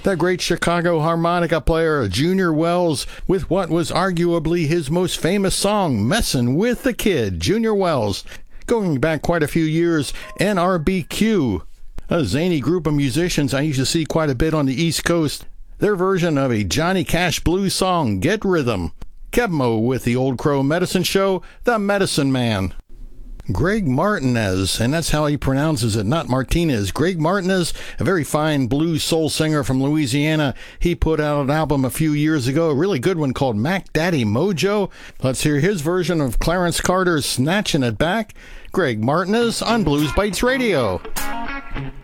the great Chicago harmonica player Junior Wells with what was arguably his most famous song, Messin' with the Kid. Junior Wells, going back quite a few years, NRBQ, a zany group of musicians I used to see quite a bit on the East Coast. Their version of a Johnny Cash blues song, Get Rhythm. Kebmo with the Old Crow Medicine Show, The Medicine Man. Greg Martinez, and that's how he pronounces it, not Martinez. Greg Martinez, a very fine blues soul singer from Louisiana. He put out an album a few years ago, a really good one called Mac Daddy Mojo. Let's hear his version of Clarence Carter's Snatching It Back. Greg Martinez on Blues Bites Radio.